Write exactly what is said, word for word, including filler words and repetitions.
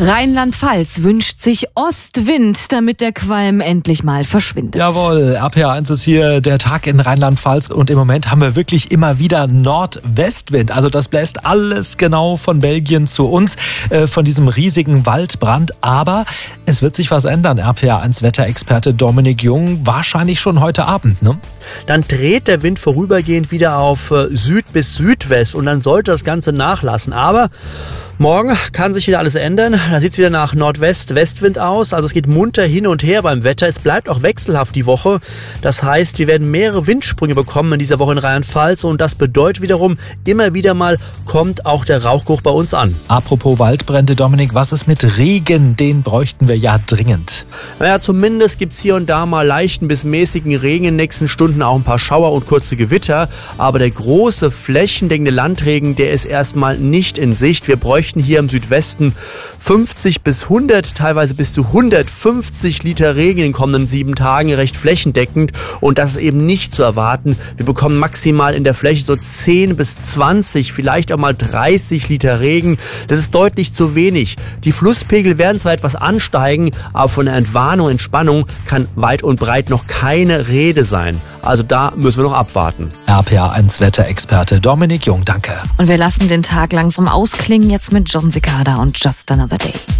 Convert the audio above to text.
Rheinland-Pfalz wünscht sich Ostwind, damit der Qualm endlich mal verschwindet. Jawohl, R P R eins ist hier der Tag in Rheinland-Pfalz und im Moment haben wir wirklich immer wieder Nordwestwind. Also das bläst alles genau von Belgien zu uns, äh, von diesem riesigen Waldbrand. Aber es wird sich was ändern, R P R eins Wetterexperte Dominik Jung, wahrscheinlich schon heute Abend, ne? Dann dreht der Wind vorübergehend wieder auf äh, Süd bis Südwest und dann sollte das Ganze nachlassen. Aber morgen kann sich wieder alles ändern. Da sieht es wieder nach Nordwest-Westwind aus. Also es geht munter hin und her beim Wetter. Es bleibt auch wechselhaft die Woche. Das heißt, wir werden mehrere Windsprünge bekommen in dieser Woche in Rheinland-Pfalz. Und das bedeutet wiederum, immer wieder mal kommt auch der Rauchgeruch bei uns an. Apropos Waldbrände, Dominik, was ist mit Regen? Den bräuchten wir ja dringend. Naja, zumindest gibt es hier und da mal leichten bis mäßigen Regen in den nächsten Stunden, auch ein paar Schauer und kurze Gewitter. Aber der große, flächendeckende Landregen, der ist erstmal nicht in Sicht. Wir bräuchten hier im Südwesten fünfzig bis hundert, teilweise bis zu hundertfünfzig Liter Regen in den kommenden sieben Tagen, recht flächendeckend. Und das ist eben nicht zu erwarten. Wir bekommen maximal in der Fläche so zehn bis zwanzig, vielleicht auch mal dreißig Liter Regen. Das ist deutlich zu wenig. Die Flusspegel werden zwar etwas ansteigen, aber von der Entwarnung, Entspannung kann weit und breit noch keine Rede sein. Also da müssen wir noch abwarten. R P R eins Wetterexperte Dominik Jung, danke. Und wir lassen den Tag langsam ausklingen jetzt mit Jon Secada und Just Another Day.